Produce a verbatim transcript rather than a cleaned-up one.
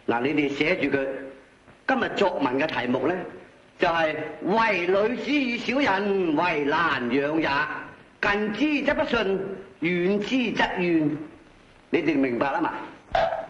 嗱，你哋寫住佢今日作文嘅題目咧，就係、是、為女子與小人，為難養也。近之則不遜，遠之則怨。你哋明白啦嘛？